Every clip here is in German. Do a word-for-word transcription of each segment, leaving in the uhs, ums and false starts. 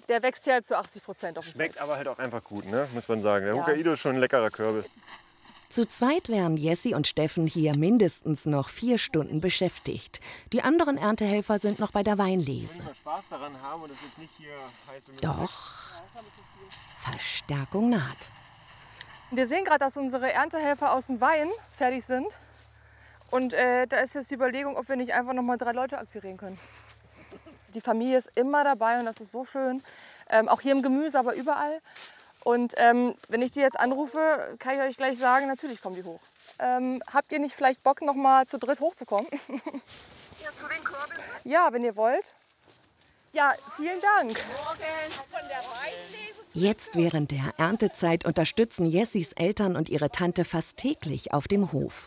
der wächst ja zu achtzig Prozent auf dem Schmeckt Feld. aber halt auch einfach gut, ne? Muss man sagen. Der Ja. Hokkaido ist schon ein leckerer Kürbis. Zu zweit wären Jessie und Steffen hier mindestens noch vier Stunden beschäftigt. Die anderen Erntehelfer sind noch bei der Weinlese. Spaß daran haben und es ist nicht hier heiß. Doch Verstärkung naht. Wir sehen gerade, dass unsere Erntehelfer aus dem Wein fertig sind. Und äh, da ist jetzt die Überlegung, ob wir nicht einfach noch mal drei Leute akquirieren können. Die Familie ist immer dabei und das ist so schön. Ähm, auch hier im Gemüse, aber überall. Und ähm, wenn ich die jetzt anrufe, kann ich euch gleich sagen, natürlich kommen die hoch. Ähm, habt ihr nicht vielleicht Bock, noch mal zu dritt hochzukommen? Ja, zu den Kürbissen. Ja, wenn ihr wollt. Ja, vielen Dank. Jetzt während der Erntezeit unterstützen Jessies Eltern und ihre Tante fast täglich auf dem Hof.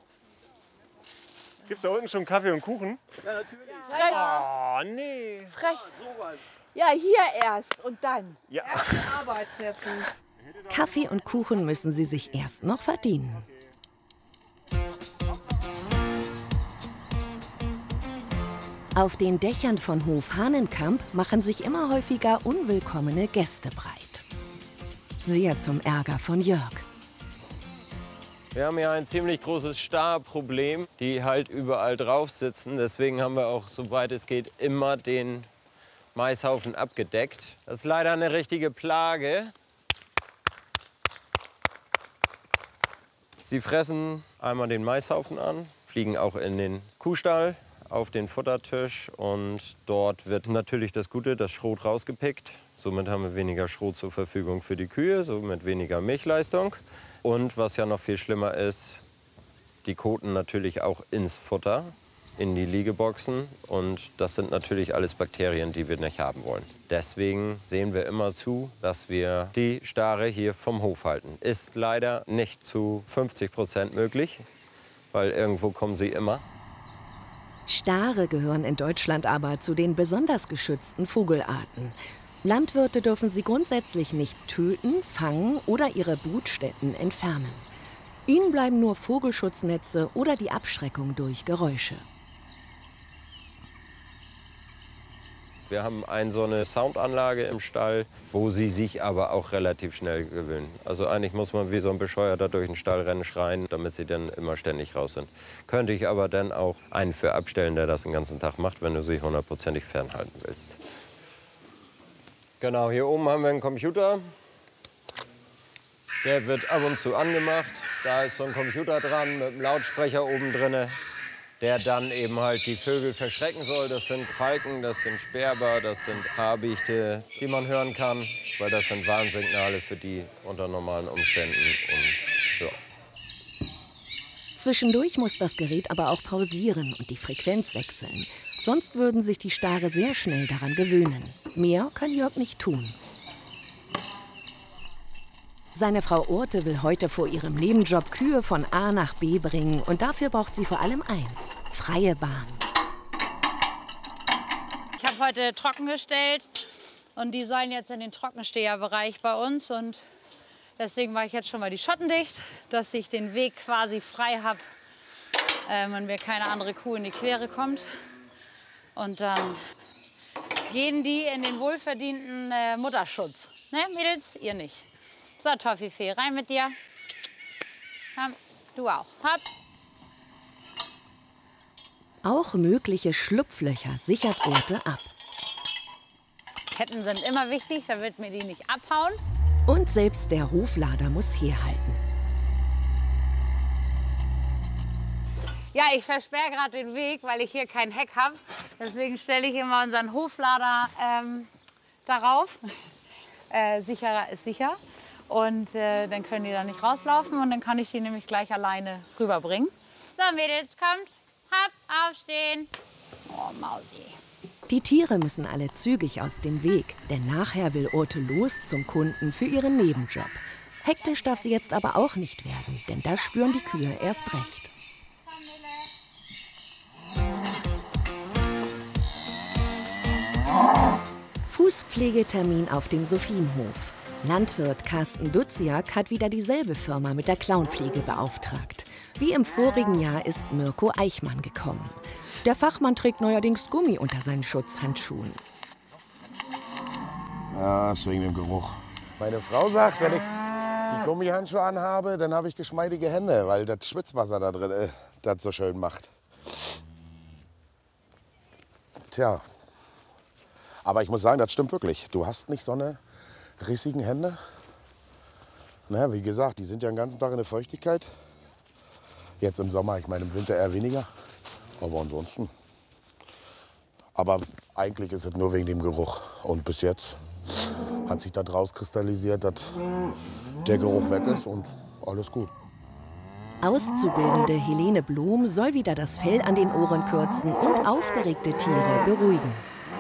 Gibt's da unten schon Kaffee und Kuchen? Ja, natürlich. Frech. Oh, nee. Frech. Ja, hier erst und dann. Ja. Erste Arbeit, Steffen. Kaffee und Kuchen müssen sie sich erst noch verdienen. Auf den Dächern von Hof Hahnenkamp machen sich immer häufiger unwillkommene Gäste breit. Sehr zum Ärger von Jörg. Wir haben ja ein ziemlich großes Starrproblem, die halt überall drauf sitzen. Deswegen haben wir auch, soweit es geht, immer den Maishaufen abgedeckt. Das ist leider eine richtige Plage. Sie fressen einmal den Maishaufen an, fliegen auch in den Kuhstall, auf den Futtertisch. Und dort wird natürlich das Gute, das Schrot, rausgepickt. Somit haben wir weniger Schrot zur Verfügung für die Kühe, somit weniger Milchleistung. Und was ja noch viel schlimmer ist, die koten natürlich auch ins Futter, in die Liegeboxen. Und das sind natürlich alles Bakterien, die wir nicht haben wollen. Deswegen sehen wir immer zu, dass wir die Stare hier vom Hof halten. Ist leider nicht zu fünfzig Prozent möglich, weil irgendwo kommen sie immer. Stare gehören in Deutschland aber zu den besonders geschützten Vogelarten. Landwirte dürfen sie grundsätzlich nicht töten, fangen oder ihre Brutstätten entfernen. Ihnen bleiben nur Vogelschutznetze oder die Abschreckung durch Geräusche. Wir haben eine so eine Soundanlage im Stall, wo sie sich aber auch relativ schnell gewöhnen. Also eigentlich muss man wie so ein Bescheuerter durch den Stall rennen, schreien, damit sie dann immer ständig raus sind. Könnte ich aber dann auch einen für abstellen, der das den ganzen Tag macht, wenn du sie hundertprozentig fernhalten willst. Genau, hier oben haben wir einen Computer. Der wird ab und zu angemacht. Da ist so ein Computer dran mit einem Lautsprecher oben drin, der dann eben halt die Vögel verschrecken soll. Das sind Falken, das sind Sperber, das sind Habichte, die man hören kann, weil das sind Warnsignale für die unter normalen Umständen. Und, ja. Zwischendurch muss das Gerät aber auch pausieren und die Frequenz wechseln. Sonst würden sich die Stare sehr schnell daran gewöhnen. Mehr kann Jörg nicht tun. Seine Frau Urte will heute vor ihrem Nebenjob Kühe von A nach B bringen. Und dafür braucht sie vor allem eins: freie Bahn. Ich habe heute trockengestellt und die sollen jetzt in den Trockensteherbereich bei uns. Und deswegen mache ich jetzt schon mal die Schotten dicht, dass ich den Weg quasi frei habe, äh, wenn mir keine andere Kuh in die Quere kommt. Und dann gehen die in den wohlverdienten äh, Mutterschutz. Ne, Mädels, ihr nicht. So, Toffifee, rein mit dir. Komm, du auch. Hopp. Auch mögliche Schlupflöcher sichert Urte ab. Ketten sind immer wichtig, damit mir die nicht abhauen. Und selbst der Hoflader muss herhalten. Ja, ich versperre gerade den Weg, weil ich hier kein Heck habe. Deswegen stelle ich immer unseren Hoflader ähm, darauf. Äh, sicherer ist sicher. Und äh, dann können die da nicht rauslaufen und dann kann ich die nämlich gleich alleine rüberbringen. So, Mädels, kommt. Hopp, aufstehen. Oh, Mausi. Die Tiere müssen alle zügig aus dem Weg, denn nachher will Urte los zum Kunden für ihren Nebenjob. Hektisch darf sie jetzt aber auch nicht werden, denn das spüren die Kühe erst recht. Fußpflegetermin auf dem Sophienhof. Landwirt Carsten Duziak hat wieder dieselbe Firma mit der Clownpflege beauftragt. Wie im vorigen Jahr ist Mirko Eichmann gekommen. Der Fachmann trägt neuerdings Gummi unter seinen Schutzhandschuhen. Ja, ist wegen dem Geruch. Meine Frau sagt, wenn ich die Gummihandschuhe anhabe, dann habe ich geschmeidige Hände, weil das Schwitzwasser da drin äh, das so schön macht. Tja, aber ich muss sagen, das stimmt wirklich. Du hast nicht so eine rissigen Hände. Na, wie gesagt, die sind ja den ganzen Tag in der Feuchtigkeit. Jetzt im Sommer, ich meine im Winter eher weniger. Aber ansonsten. Aber eigentlich ist es nur wegen dem Geruch. Und bis jetzt hat sich das rauskristallisiert, dass der Geruch weg ist und alles gut. Auszubildende Helene Blom soll wieder das Fell an den Ohren kürzen und aufgeregte Tiere beruhigen.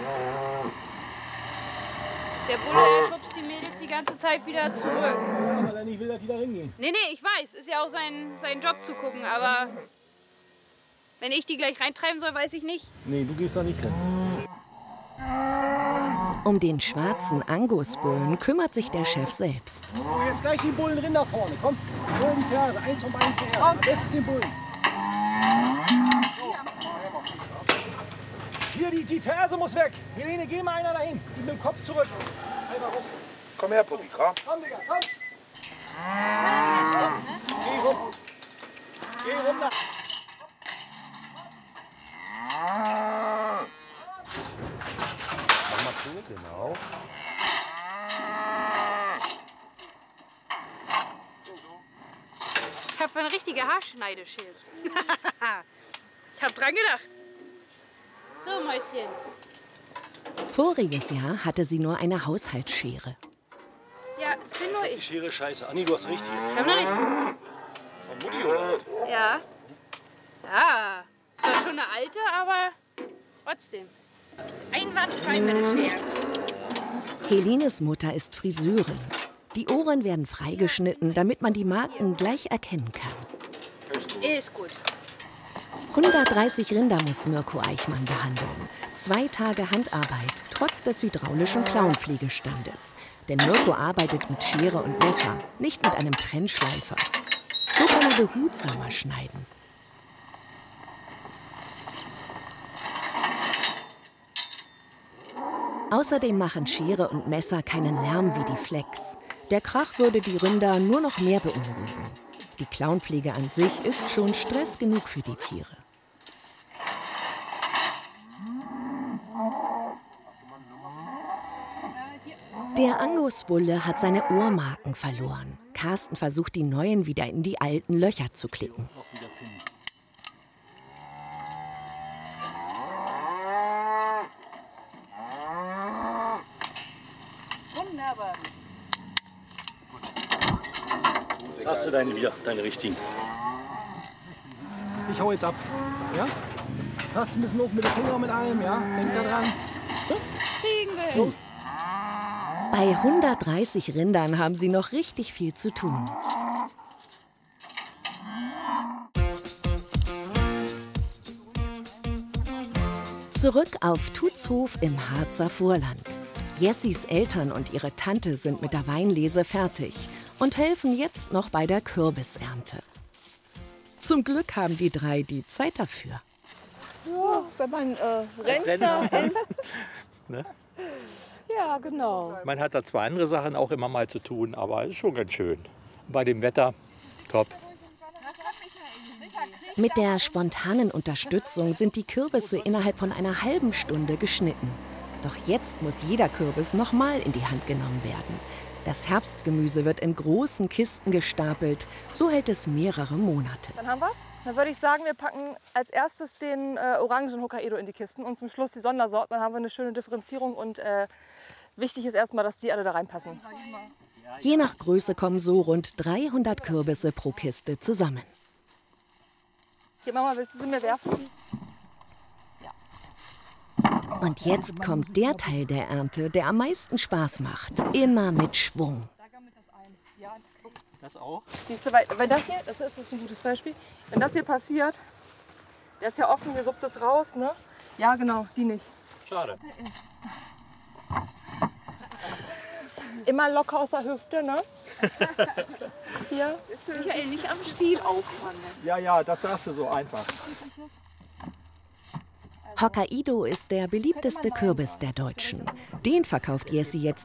Der Bulle, der schubst die Mädels die ganze Zeit wieder zurück. Ja, weil er nicht will, dass die da hingehen. Nee, nee, ich weiß. Ist ja auch sein, sein Job zu gucken. Aber wenn ich die gleich reintreiben soll, weiß ich nicht. Nee, du gehst da nicht hin. Um den schwarzen Angusbullen kümmert sich der Chef selbst. So, jetzt gleich die Bullen drin da vorne. Komm, hol die Ferse. Eins um eins zuerst. Am besten den Bullen. Hier, die, die Ferse muss weg. Helene, geh mal einer dahin. Die mit dem Kopf zurück. Einmal hoch. Komm her, Puppi, komm. Komm, Digga, komm. Schluss, ne? Geh rum. Geh rum da. Mach mal zu, genau. Ich habe eine richtige Haarschneideschild. Ich habe dran gedacht. So, Mäuschen. Voriges Jahr hatte sie nur eine Haushaltsschere. Ja, es bin nur Die ich. Schere ist scheiße. Anni, du hast richtig. Ich habe noch nicht. Von Mutti, oder? Ja. Ja. Ist zwar schon eine alte, aber trotzdem. Einwandfrei, meine Schere. Helines Mutter ist Friseurin. Die Ohren werden freigeschnitten, damit man die Marken gleich erkennen kann. Ist gut. hundertdreißig Rinder muss Mirko Eichmann behandeln. Zwei Tage Handarbeit, trotz des hydraulischen Klauenpflegestandes. Denn Mirko arbeitet mit Schere und Messer, nicht mit einem Trennschleifer. So kann er behutsamer schneiden. Außerdem machen Schere und Messer keinen Lärm wie die Flex. Der Krach würde die Rinder nur noch mehr beunruhigen. Die Klauenpflege an sich ist schon Stress genug für die Tiere. Der Angusbulle hat seine Ohrmarken verloren. Carsten versucht, die neuen wieder in die alten Löcher zu klicken. Wunderbar. Jetzt hast du deine wieder, deine richtigen. Ich hau jetzt ab. Ja? Hast ein bisschen auf mit dem Finger mit allem, ja? Denk da dran. Kriegen wir hin. Bei hundertdreißig Rindern haben sie noch richtig viel zu tun. Zurück auf Tutzhof im Harzer Vorland. Jessis Eltern und ihre Tante sind mit der Weinlese fertig und helfen jetzt noch bei der Kürbisernte. Zum Glück haben die drei die Zeit dafür. Ja, wenn man äh, Rentner ist. Ne? Ja, genau. Man hat da zwar andere Sachen auch immer mal zu tun, aber es ist schon ganz schön. Bei dem Wetter, top. Mit der spontanen Unterstützung sind die Kürbisse innerhalb von einer halben Stunde geschnitten. Doch jetzt muss jeder Kürbis nochmal in die Hand genommen werden. Das Herbstgemüse wird in großen Kisten gestapelt. So hält es mehrere Monate. Dann haben wir's. Dann würde ich sagen, wir packen als erstes den äh, orangen Hokkaido in die Kisten und zum Schluss die Sondersorten. Dann haben wir eine schöne Differenzierung und äh, wichtig ist erstmal, dass die alle da reinpassen. Je nach Größe kommen so rund dreihundert Kürbisse pro Kiste zusammen. Hier, Mama, willst du sie mir werfen? Und jetzt kommt der Teil der Ernte, der am meisten Spaß macht. Immer mit Schwung. Das auch? Siehst du, weil, wenn das hier, das ist, das ist ein gutes Beispiel, wenn das hier passiert, der ist ja offen, hier suppt es raus, ne? Ja, genau, die nicht. Schade. Immer locker aus der Hüfte, ne? Hier. Michael, nicht am Stiel auffangen. Ja, ja, das sagst du so einfach. Hokkaido ist der beliebteste Kürbis der Deutschen. Den verkauft Jessie jetzt